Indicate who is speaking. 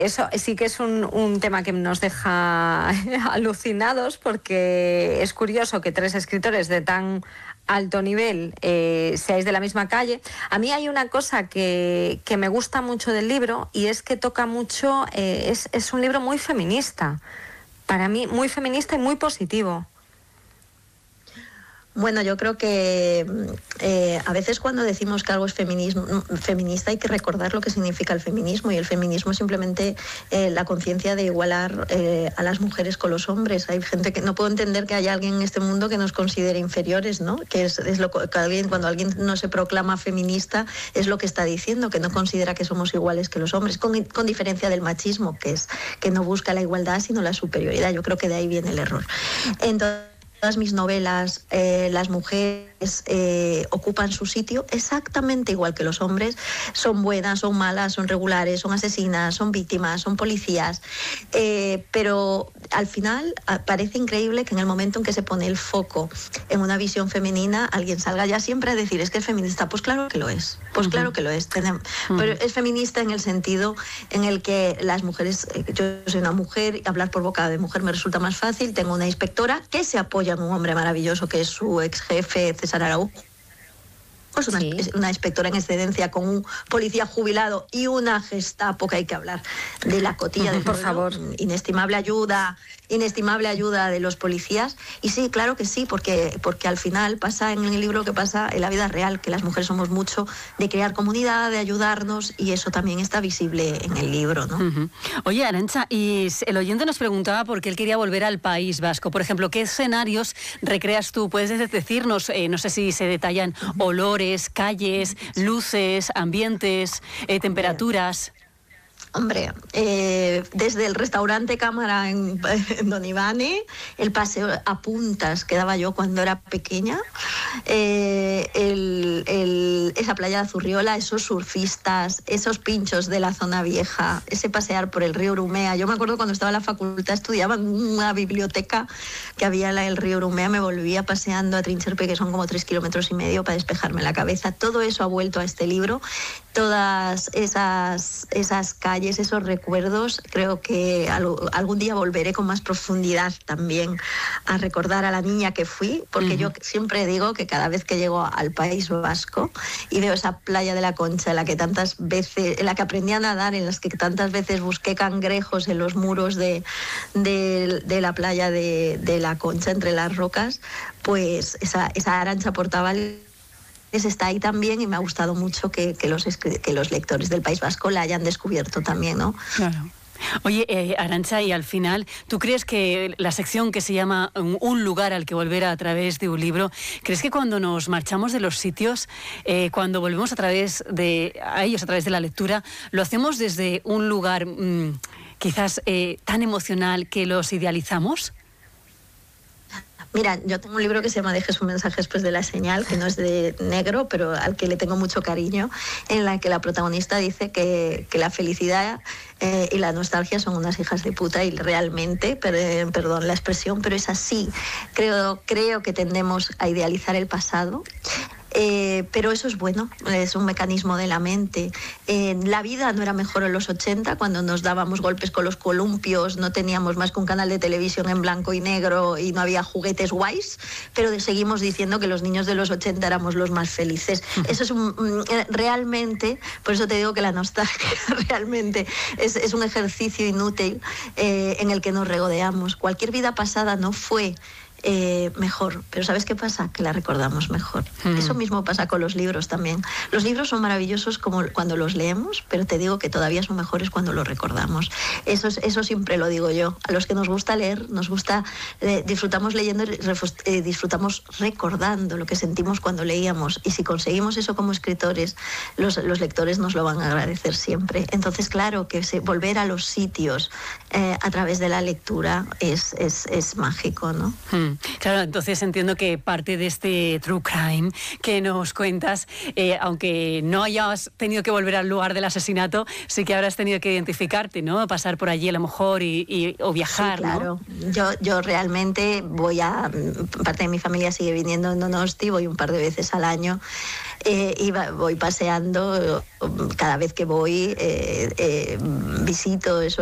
Speaker 1: eso sí que es un tema que nos deja alucinados, porque es curioso que tres escritores de tan alto nivel seáis de la misma calle. A mí hay una cosa que me gusta mucho del libro, y es que toca mucho, es un libro muy feminista, para mí muy feminista y muy positivo.
Speaker 2: Bueno, yo creo que a veces cuando decimos que algo es feminista hay que recordar lo que significa el feminismo, y el feminismo es simplemente la conciencia de igualar a las mujeres con los hombres. Hay gente que no puedo entender que haya alguien en este mundo que nos considere inferiores, ¿no? Que es lo que cuando alguien no se proclama feminista es lo que está diciendo, que no considera que somos iguales que los hombres, con diferencia del machismo, que es que no busca la igualdad sino la superioridad. Yo creo que de ahí viene el error. Entonces, todas mis novelas, las mujeres ocupan su sitio exactamente igual que los hombres. Son buenas, son malas, son regulares, son asesinas, son víctimas, son policías. Pero al final parece increíble que en el momento en que se pone el foco en una visión femenina, alguien salga ya siempre a decir, es que es feminista. Pues claro que lo es, pues claro que lo es. Pero es feminista en el sentido en el que las mujeres, yo soy una mujer, hablar por boca de mujer me resulta más fácil. Tengo una inspectora que se apoya en un hombre maravilloso que es su ex jefe, César Araujo. Pues una inspectora en excedencia con un policía jubilado y una Gestapo, que hay que hablar de la cotilla de
Speaker 1: por favor.
Speaker 2: Inestimable ayuda de los policías. Y sí, claro que sí, porque al final pasa en el libro lo que pasa en la vida real, que las mujeres somos mucho de crear comunidad, de ayudarnos, y eso también está visible en el libro, ¿no?
Speaker 3: Oye, Arantxa, y el oyente nos preguntaba por qué él quería volver al País Vasco. Por ejemplo, ¿qué escenarios recreas tú? ¿Puedes decirnos, no sé si se detallan olores, calles, luces, ambientes, temperaturas?
Speaker 2: Hombre, desde el restaurante Cámara en Don Ivane, el paseo a Puntas que daba yo cuando era pequeña, esa playa de Azurriola, esos surfistas, esos pinchos de la zona vieja, ese pasear por el río Urumea. Yo me acuerdo cuando estaba en la facultad, estudiaba en una biblioteca que había en el río Urumea, me volvía paseando a Trincherpe, que son como 3,5 kilómetros para despejarme la cabeza. Todo eso ha vuelto a este libro, todas esas calles, esos recuerdos. Creo que algún día volveré con más profundidad también a recordar a la niña que fui, porque yo siempre digo que cada vez que llego al País Vasco y veo esa playa de la Concha en la que aprendí a nadar, en las que tantas veces busqué cangrejos en los muros de la playa de la Concha, entre las rocas, pues esa Arantxa Portavales está ahí también, y me ha gustado mucho que los lectores del País Vasco la hayan descubierto también, ¿no?
Speaker 3: Claro. Oye, Arantxa, y al final, ¿tú crees que la sección que se llama Un lugar al que volver a través de un libro, crees que cuando nos marchamos de los sitios, cuando volvemos a ellos a través de la lectura, lo hacemos desde un lugar quizás tan emocional que los idealizamos?
Speaker 2: Mira, yo tengo un libro que se llama Dejes un mensaje después de la señal, que no es de negro, pero al que le tengo mucho cariño, en la que la protagonista dice que la felicidad y la nostalgia son unas hijas de puta, y realmente, perdón la expresión, pero es así. Creo que tendemos a idealizar el pasado. Pero eso es bueno, es un mecanismo de la mente. La vida no era mejor en los 80, cuando nos dábamos golpes con los columpios, no teníamos más que un canal de televisión en blanco y negro y no había juguetes guays, pero seguimos diciendo que los niños de los 80 éramos los más felices. Eso es realmente, por eso te digo que la nostalgia realmente es un ejercicio inútil en el que nos regodeamos. Cualquier vida pasada no fue mejor, pero ¿sabes qué pasa? Que la recordamos mejor. Eso mismo pasa con los libros también. Los libros son maravillosos como cuando los leemos, pero te digo que todavía son mejores cuando los recordamos. Eso siempre lo digo yo. A los que nos gusta leer, disfrutamos leyendo y disfrutamos recordando lo que sentimos cuando leíamos, y si conseguimos eso como escritores, los lectores nos lo van a agradecer siempre. Entonces, claro que volver a los sitios a través de la lectura es mágico, ¿no?
Speaker 3: Claro, entonces entiendo que parte de este true crime que nos cuentas, aunque no hayas tenido que volver al lugar del asesinato, sí que habrás tenido que identificarte, ¿no? Pasar por allí a lo mejor o viajar,
Speaker 2: sí, claro.
Speaker 3: ¿no?
Speaker 2: Yo realmente parte de mi familia sigue viniendo en Donosti, voy un par de veces al año y voy paseando, cada vez que voy visito eso.